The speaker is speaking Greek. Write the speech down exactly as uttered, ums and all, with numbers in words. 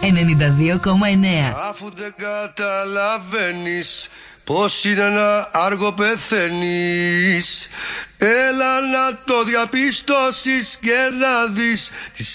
ενενήντα δύο κόμμα εννέα. Αφού δεν καταλαβαίνεις πως είναι ένα άργο πεθαίνεις, έλα να το διαπιστώσεις και να δεις τις